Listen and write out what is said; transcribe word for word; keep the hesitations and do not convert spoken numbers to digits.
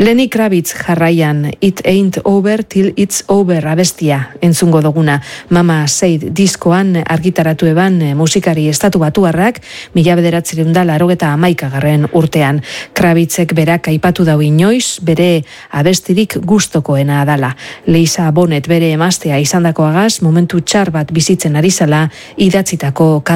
Lenny Kravitz jarraian, It Ain't Over Till It's Over abestia entzungo duguna. Mama Said diskoan argitaratu eban musikari estatu batuarrak, mila bederatzireun da larogeta hamaikagarren urtean. Kravitzek berak aipatu dau inoiz, bere abestirik gustokoena dala. Lisa Bonet bere emaztea izandakoagaz, momentu txar bat bizitzen ari zala idatzitako